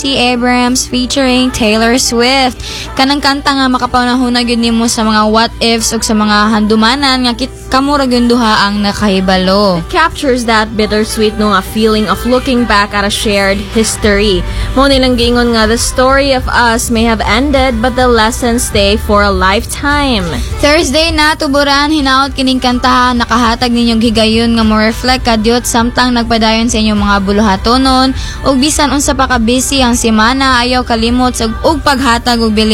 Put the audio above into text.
Abrams featuring Taylor Swift. Kanang kanta nga makapanahuna gyud nimo sa mga what ifs ug sa mga handumanan nga kamura gyud duha ang nakahibalo. It captures that bittersweet no nga feeling of looking back at a shared history. Mo nilang giingon nga the story of us may have ended but the lessons stay for a lifetime. Thursday na tuburan hinaot kining kanta nakahatag ninyong higayon nga mo reflect kadyot samtang nagpadayon sa inyong mga buluhatonon ug bisan unsa pa ka busy ang semana ayaw kalimot og paghatag og